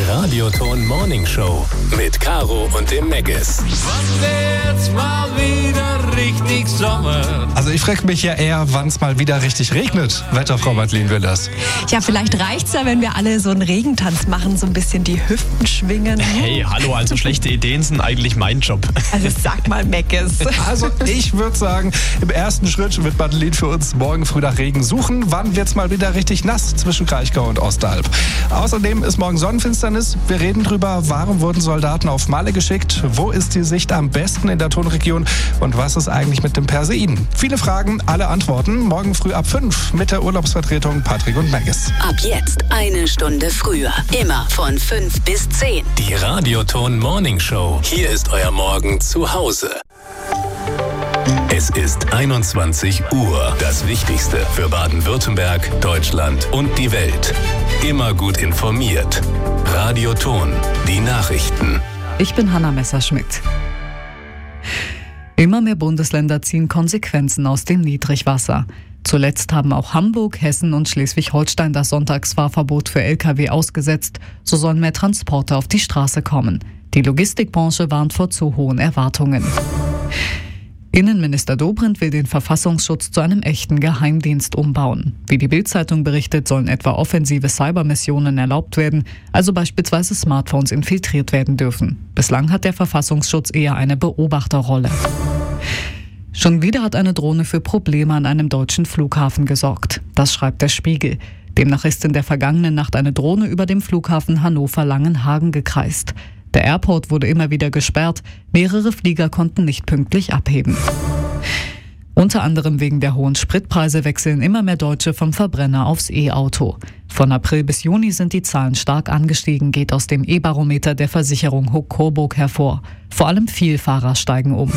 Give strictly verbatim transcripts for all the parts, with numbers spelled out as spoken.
Radioton Morning Show mit Caro und dem Meggis. Wann wird's mal wieder richtig Sommer? Also ich frage mich ja eher, wann es mal wieder richtig regnet. Wetterfrau Madeleine Willers. Ja, vielleicht reicht's ja, wenn wir alle so einen Regentanz machen, so ein bisschen die Hüften schwingen. Hey, hallo, also schlechte Ideen sind eigentlich mein Job. Also sag mal, Meggis. Also ich würde sagen, im ersten Schritt wird Madeleine für uns morgen früh nach Regen suchen. Wann wird's mal wieder richtig nass zwischen Kraichgau und Ostalb? Außerdem ist morgen Sonnenfinsternis. Wir reden drüber, warum wurden Soldaten auf Malle geschickt? Wo ist die Sicht am besten in der Tonregion? Und was ist eigentlich mit dem Perseiden? Viele Fragen, alle Antworten. Morgen früh ab fünf mit der Urlaubsvertretung Patrick und Meggis. Ab jetzt eine Stunde früher. Immer von fünf bis zehn. Die Radioton Morning Show. Hier ist euer Morgen zu Hause. Es ist einundzwanzig Uhr. Das Wichtigste für Baden-Württemberg, Deutschland und die Welt. Immer gut informiert. Radioton. Die Nachrichten. Ich bin Hanna Messerschmidt. Immer mehr Bundesländer ziehen Konsequenzen aus dem Niedrigwasser. Zuletzt haben auch Hamburg, Hessen und Schleswig-Holstein das Sonntagsfahrverbot für L K W ausgesetzt. So sollen mehr Transporte auf die Straße kommen. Die Logistikbranche warnt vor zu hohen Erwartungen. Innenminister Dobrindt will den Verfassungsschutz zu einem echten Geheimdienst umbauen. Wie die Bild-Zeitung berichtet, sollen etwa offensive Cybermissionen erlaubt werden, also beispielsweise Smartphones infiltriert werden dürfen. Bislang hat der Verfassungsschutz eher eine Beobachterrolle. Schon wieder hat eine Drohne für Probleme an einem deutschen Flughafen gesorgt. Das schreibt der Spiegel. Demnach ist in der vergangenen Nacht eine Drohne über dem Flughafen Hannover-Langenhagen gekreist. Der Airport wurde immer wieder gesperrt, mehrere Flieger konnten nicht pünktlich abheben. Unter anderem wegen der hohen Spritpreise wechseln immer mehr Deutsche vom Verbrenner aufs E-Auto. Von April bis Juni sind die Zahlen stark angestiegen, geht aus dem E-Barometer der Versicherung Huck-Coburg hervor. Vor allem Vielfahrer steigen um.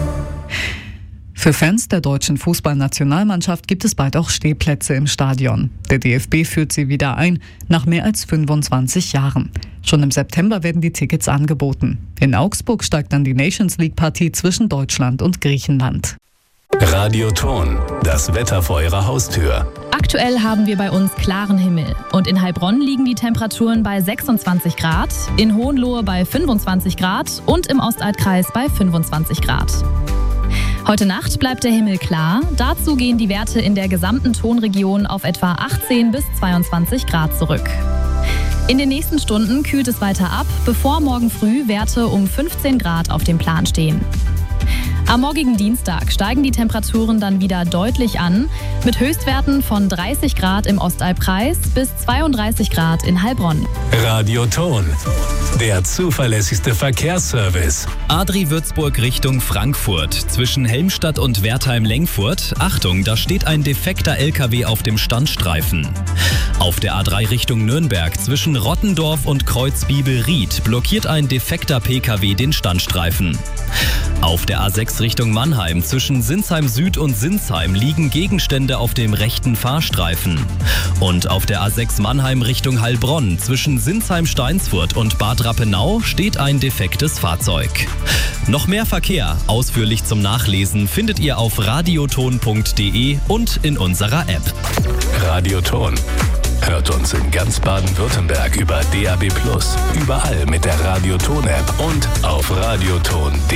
Für Fans der deutschen Fußballnationalmannschaft gibt es bald auch Stehplätze im Stadion. Der D F B führt sie wieder ein, nach mehr als fünfundzwanzig Jahren. Schon im September werden die Tickets angeboten. In Augsburg steigt dann die Nations League-Partie zwischen Deutschland und Griechenland. Radioton. Das Wetter vor eurer Haustür. Aktuell haben wir bei uns klaren Himmel. Und in Heilbronn liegen die Temperaturen bei sechsundzwanzig Grad, in Hohenlohe bei fünfundzwanzig Grad und im Ostalbkreis bei fünfundzwanzig Grad. Heute Nacht bleibt der Himmel klar. Dazu gehen die Werte in der gesamten Tonregion auf etwa achtzehn bis zweiundzwanzig Grad zurück. In den nächsten Stunden kühlt es weiter ab, bevor morgen früh Werte um fünfzehn Grad auf dem Plan stehen. Am morgigen Dienstag steigen die Temperaturen dann wieder deutlich an, mit Höchstwerten von dreißig Grad im Ostalbkreis bis zweiunddreißig Grad in Heilbronn. Radioton. Der zuverlässigste Verkehrsservice. Adri Würzburg Richtung Frankfurt. Zwischen Helmstadt und Wertheim-Lengfurt. Achtung, da steht ein defekter L K W auf dem Standstreifen. Auf der A drei Richtung Nürnberg zwischen Rottendorf und Kreuzbiebel-Ried blockiert ein defekter P K W den Standstreifen. Auf der A sechs Richtung Mannheim zwischen Sinsheim Süd und Sinsheim liegen Gegenstände auf dem rechten Fahrstreifen. Und auf der A sechs Mannheim Richtung Heilbronn zwischen Sinsheim-Steinsfurt und Bad Rappenau steht ein defektes Fahrzeug. Noch mehr Verkehr, ausführlich zum Nachlesen, findet ihr auf radioton punkt de und in unserer App. Radioton. Hört uns in ganz Baden-Württemberg über D A B plus, überall mit der Radioton-App und auf radioton punkt de.